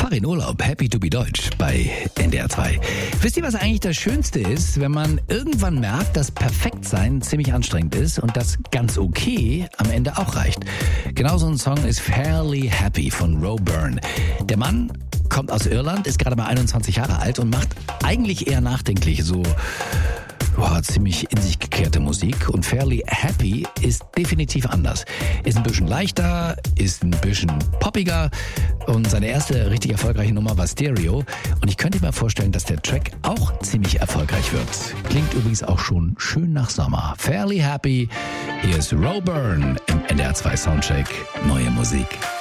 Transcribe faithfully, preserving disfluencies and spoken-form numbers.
Farin Urlaub, Happy to be Deutsch bei N D R zwei. Wisst ihr, was eigentlich das Schönste ist, wenn man irgendwann merkt, dass Perfektsein ziemlich anstrengend ist und das ganz okay am Ende auch reicht? Genau so ein Song ist Fairly Happy von Ro Byrne. Der Mann kommt aus Irland, ist gerade mal einundzwanzig Jahre alt und macht eigentlich eher nachdenklich, so Boah, ziemlich in sich gekehrte Musik, und Fairly Happy ist definitiv anders. Ist ein bisschen leichter, ist ein bisschen poppiger, und seine erste richtig erfolgreiche Nummer war Stereo, und ich könnte mir vorstellen, dass der Track auch ziemlich erfolgreich wird. Klingt übrigens auch schon schön nach Sommer. Fairly Happy, hier ist Ro Byrne im N D R zwei Soundcheck, neue Musik.